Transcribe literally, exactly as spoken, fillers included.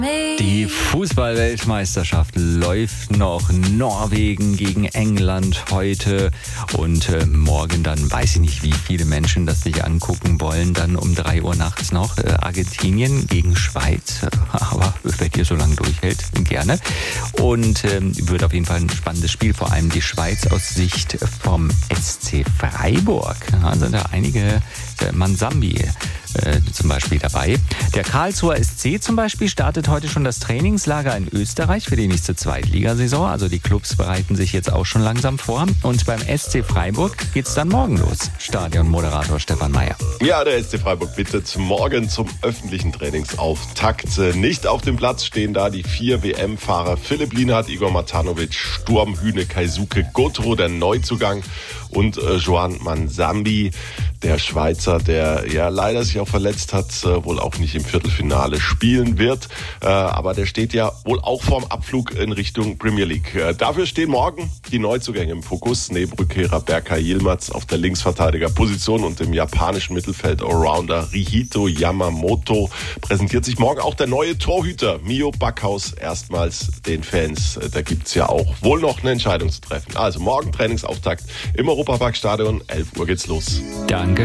Die Fußball-Weltmeisterschaft läuft noch. Norwegen gegen England heute und äh, morgen dann, weiß ich nicht, wie viele Menschen das sich angucken wollen, dann um drei Uhr nachts noch äh, Argentinien gegen Schweiz. Aber wer hier so lange durchhält, gerne. Und ähm, wird auf jeden Fall ein spannendes Spiel, vor allem die Schweiz aus Sicht vom S C Freiburg. Da sind da einige, äh, Mansambi äh, zum Beispiel dabei. Der Karlsruher S C zum Beispiel startet heute schon das Trainingslager in Österreich für die nächste Zweitligasaison. Also die Clubs bereiten sich jetzt auch schon langsam vor. Und beim S C Freiburg geht's dann morgen los. Stadionmoderator Stefan Meyer. Ja, der S C Freiburg bittet morgen zum öffentlichen Trainingsauftakt. Nicht auf dem Platz stehen da die vier W M-Fahrer Philipp Lienhardt, Igor Matanovic, Sturm, Hüne, Keisuke, Gotro, der Neuzugang und äh, Joan Mansambi, der Schweizer, der ja leider sich auch verletzt hat, äh, wohl auch nicht im Viertelfinale spielen wird. Äh, aber der steht ja wohl auch vorm Abflug in Richtung Premier League. Äh, dafür stehen morgen die Neuzugänge im Fokus. Neben Rückkehrer Berkay Yilmaz auf der Linksverteidigerposition und im japanischen Mittelfeld Allrounder Rihito Yamamoto präsentiert sich morgen auch der neue Torhüter Mio Backhaus erstmals den Fans. Da gibt's ja auch wohl noch eine Entscheidung zu treffen. Also morgen Trainingsauftakt im Europaparkstadion, elf Uhr geht's los. Danke.